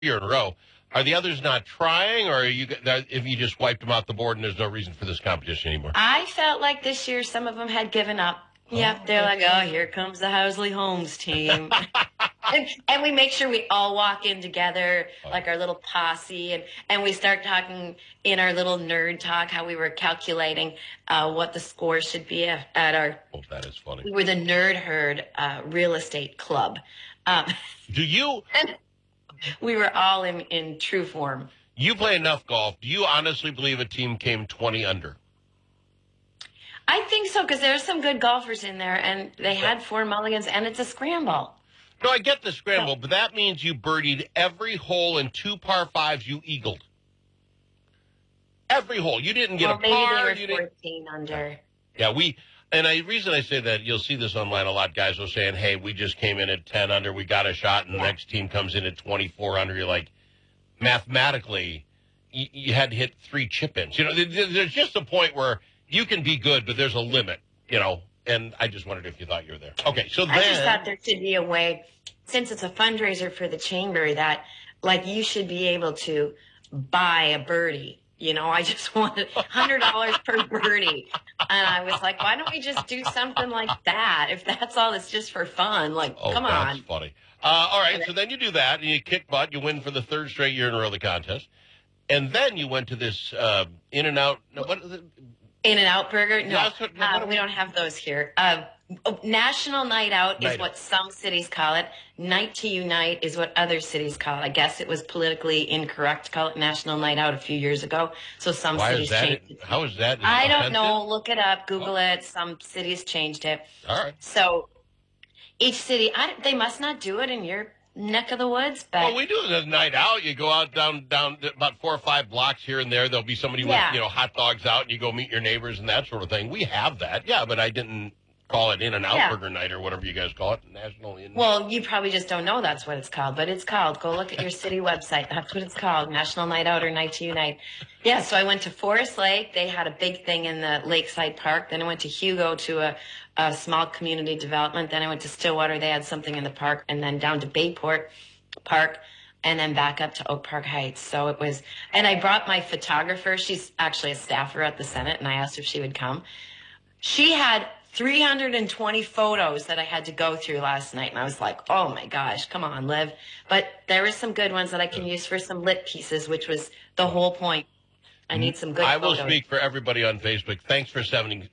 year in a row. Are the others not trying, or are if you just wiped them off the board and there's no reason for this competition anymore? I felt like this year some of them had given up. Yep, they're like, oh, here comes the Housley Homes team. and we make sure we all walk in together, like our little posse, and we start talking in our little nerd talk, how we were calculating what the score should be at our... Oh, that is funny. We were the Nerd Herd Real Estate Club. Do you... We were all in true form. You play enough golf. Do you honestly believe a team came 20 under? I think so, because there's some good golfers in there, and they had 4 mulligans, and it's a scramble. No, I get the scramble, but that means you birdied every hole in 2 par 5s you eagled. Every hole. You didn't get a par. Maybe they were 14 under. Yeah, the reason I say that, you'll see this online a lot, guys are saying, hey, we just came in at 10 under, we got a shot, and the next team comes in at 24 under. You're like, mathematically, you had to hit 3 chip-ins. You know, there's just a point where you can be good, but there's a limit, you know, and I just wondered if you thought you were there. Okay, so then... I just thought there should be a way, since it's a fundraiser for the chamber, that, like, you should be able to buy a birdie. You know, I just wanted $100 per birdie. And I was like, why don't we just do something like that? If that's all, it's just for fun. Like, come on. That's funny. All right, so then you do that, and you kick butt. You win for the 3rd straight year in a row of the contest. And then you went to this In-N-Out... No, what is it? In-N-Out Burger? No, we don't have those here. National Night Out is what some cities call it. Night to Unite is what other cities call it. I guess it was politically incorrect to call it National Night Out a few years ago, so some cities changed it. How is that? I don't know. Look it up. Google it. Some cities changed it. All right. So each city, they must not do it in your neck of the woods. But well, we do it as a night out. You go out down about 4 or 5 blocks here and there. There'll be somebody with hot dogs out, and you go meet your neighbors and that sort of thing. We have that, but I didn't call it In-N-Out Burger Night or whatever you guys call it, National In. Well, you probably just don't know that's what it's called, but it's called. Go look at your city website. That's what it's called, National Night Out or Night to Unite. Yeah, so I went to Forest Lake. They had a big thing in the Lakeside Park. Then I went to Hugo to a small community development. Then I went to Stillwater. They had something in the park. And then down to Bayport Park. And then back up to Oak Park Heights. So it was, and I brought my photographer. She's actually a staffer at the Senate, and I asked if she would come. She had 320 photos that I had to go through last night, and I was like, oh my gosh, come on, Liv. But there were some good ones that I can use for some lit pieces, which was the whole point. I need some good photos. I will speak for everybody on Facebook. Thanks for sending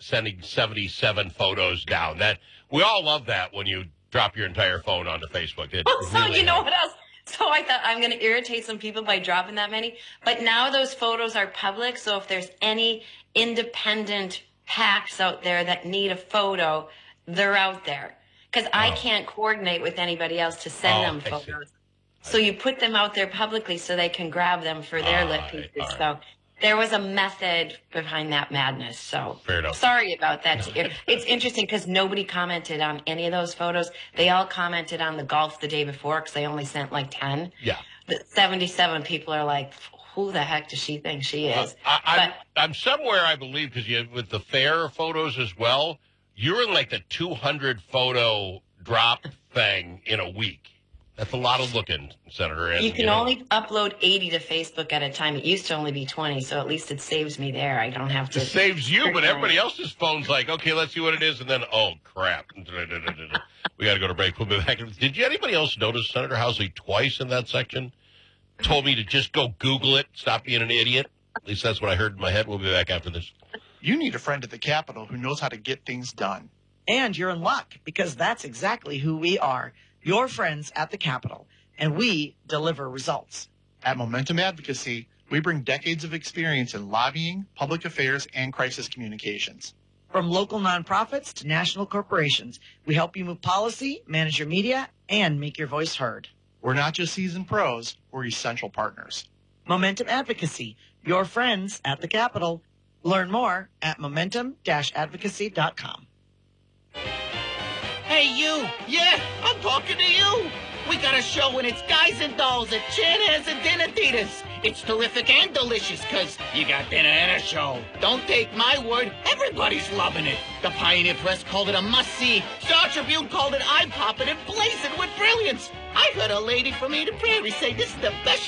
77 photos down. That we all love that when you drop your entire phone onto Facebook. So you know what else? So I thought I'm going to irritate some people by dropping that many. But now those photos are public, so if there's any independent PACs out there that need a photo, they're out there. Because I can't coordinate with anybody else to send them photos. So you put them out there publicly so they can grab them for their lit pieces. So there was a method behind that madness. So sorry about that. It's interesting because nobody commented on any of those photos. They all commented on the golf the day before because they only sent like 10. Yeah. The 77 people are like, who the heck does she think she is? I'm somewhere, I believe, because with the fair photos as well, you're in like the 200 photo drop thing in a week. That's a lot of looking, Senator. And, you can only upload 80 to Facebook at a time. It used to only be 20, so at least it saves me there. I don't have to. It saves you, but everybody else's phone's like, okay, let's see what it is, and then, oh, crap. We got to go to break. We'll be back. Did anybody else notice Senator Housley twice in that section? Told me to just go Google it, stop being an idiot. At least that's what I heard in my head. We'll be back after this. You need a friend at the Capitol who knows how to get things done. And you're in luck, because that's exactly who we are. Your friends at the Capitol, and we deliver results. At Momentum Advocacy, we bring decades of experience in lobbying, public affairs, and crisis communications. From local nonprofits to national corporations, we help you move policy, manage your media, and make your voice heard. We're not just seasoned pros, we're essential partners. Momentum Advocacy, your friends at the Capitol. Learn more at momentum-advocacy.com. Hey, you! Yeah, I'm talking to you! We got a show and it's Guys and Dolls at Chanhassen and Dinner Theaters. It's terrific and delicious because you got dinner and a show. Don't take my word, everybody's loving it. The Pioneer Press called it a must-see. Star Tribune called it eye-popping and blazing with brilliance. I heard a lady from Eden Prairie say this is the best